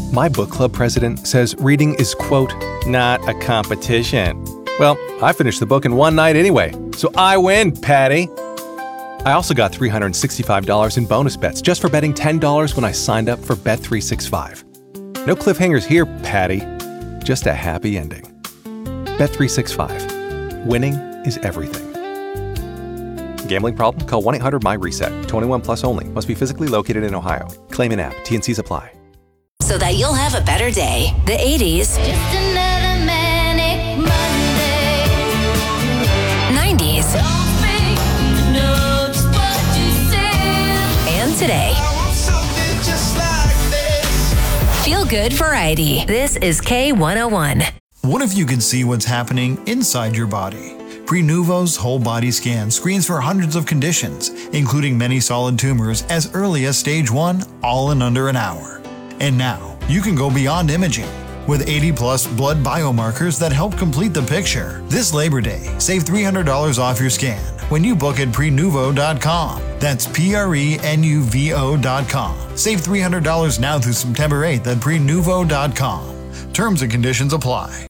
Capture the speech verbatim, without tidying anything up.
My book club president says reading is, quote, not a competition. Well, I finished the book in one night anyway, so I win, Patty. I also got three hundred sixty-five dollars in bonus bets just for betting ten dollars when I signed up for Bet three sixty-five. No cliffhangers here, Patty. Just a happy ending. Bet three sixty-five. Winning is everything. Gambling problem? Call one eight hundred M Y reset. twenty-one plus only. Must be physically located in Ohio. Claim in app. T and C's apply. So that you'll have a better day. The eighties. Just another manic Monday. nineties. Don't think I know just what you said. And today. I want something just like this. Feel good variety. This is K one oh one. What if you could see what's happening inside your body? Prenuvo's whole body scan screens for hundreds of conditions, including many solid tumors as early as stage one, all in under an hour. And now, you can go beyond imaging with eighty plus blood biomarkers that help complete the picture. This Labor Day, save three hundred dollars off your scan when you book at prenuvo dot com. That's P R E N U V O dot com. Save three hundred dollars now through September eighth at prenuvo dot com. Terms and conditions apply.